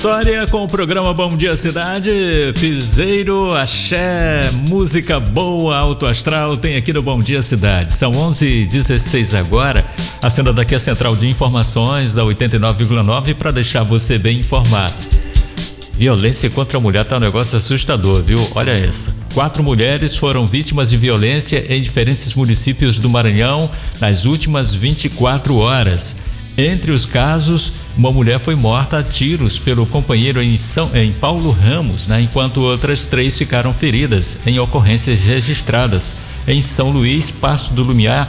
História com o programa Bom Dia Cidade, piseiro, axé, música boa, alto astral, tem aqui no Bom Dia Cidade. São 11h16 agora, acenda daqui a central de informações da 89,9 para deixar você bem informado. Violência contra a mulher tá um negócio assustador, viu? Olha essa. 4 mulheres foram vítimas de violência em diferentes municípios do Maranhão nas últimas 24 horas. Entre os casos, uma mulher foi morta a tiros pelo companheiro em Paulo Ramos, enquanto outras 3 ficaram feridas em ocorrências registradas em São Luís, Passo do Lumiar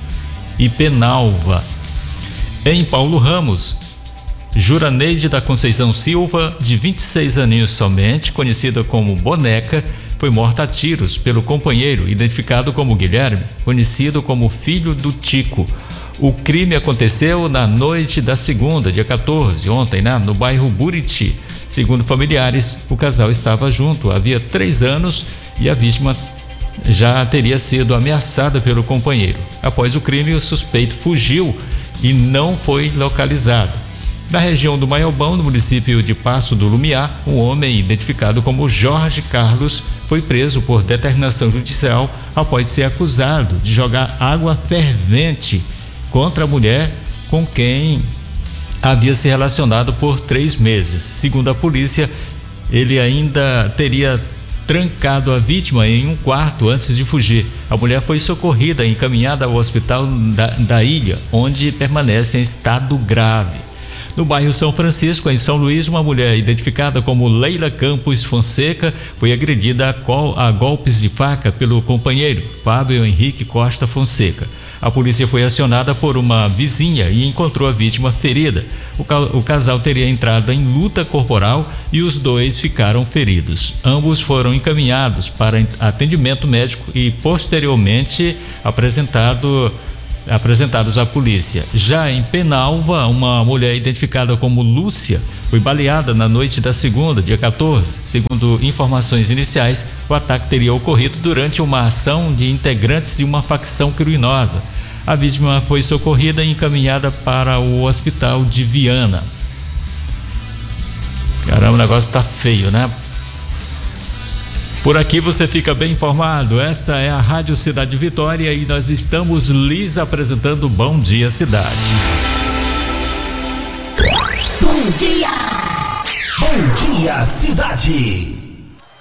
e Penalva. Em Paulo Ramos, Juraneide da Conceição Silva, de 26 aninhos somente, conhecida como Boneca, foi morta a tiros pelo companheiro, identificado como Guilherme, conhecido como filho do Tico. O crime aconteceu na noite da segunda, dia 14, ontem, no bairro Buriti. Segundo familiares, o casal estava junto havia 3 anos e a vítima já teria sido ameaçada pelo companheiro. Após o crime, o suspeito fugiu e não foi localizado. Na região do Maiobão, no município de Passo do Lumiar, um homem identificado como Jorge Carlos foi preso por determinação judicial após ser acusado de jogar água fervente contra a mulher com quem havia se relacionado por 3 meses. Segundo a polícia, ele ainda teria trancado a vítima em um quarto antes de fugir. A mulher foi socorrida e encaminhada ao hospital da ilha, onde permanece em estado grave. No bairro São Francisco, em São Luís, uma mulher identificada como Leila Campos Fonseca foi agredida a golpes de faca pelo companheiro, Fábio Henrique Costa Fonseca. A polícia foi acionada por uma vizinha e encontrou a vítima ferida. O casal teria entrado em luta corporal e os 2 ficaram feridos. Ambos foram encaminhados para atendimento médico e posteriormente apresentados à polícia. Já em Penalva, uma mulher identificada como Lúcia foi baleada na noite da segunda, dia 14. Segundo informações iniciais, o ataque teria ocorrido durante uma ação de integrantes de uma facção criminosa. A vítima foi socorrida e encaminhada para o hospital de Viana. Caramba, o negócio tá feio, né? Por aqui você fica bem informado. Esta é a Rádio Cidade Vitória e nós estamos lhes apresentando Bom Dia Cidade. Bom dia! Bom dia, cidade!